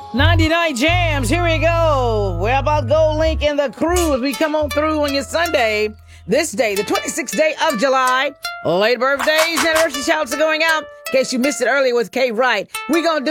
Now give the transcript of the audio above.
99 Jams, here we go. We're about Gold Link and the crew as we come on through on your Sunday. This day, the 26th day of July. Late birthdays, anniversary shouts are going out. In case you missed it earlier with K Wright. We're going to do